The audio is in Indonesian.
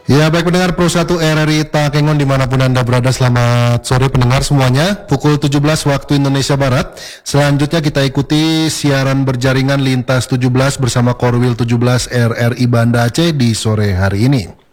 Ya, baik pendengar Pro 1 RRI Takengon dimanapun Anda berada, selamat sore pendengar semuanya. Pukul 17 waktu Indonesia Barat. Selanjutnya kita ikuti siaran berjaringan Lintas 17 bersama Korwil 17 RRI Banda Aceh di sore hari ini.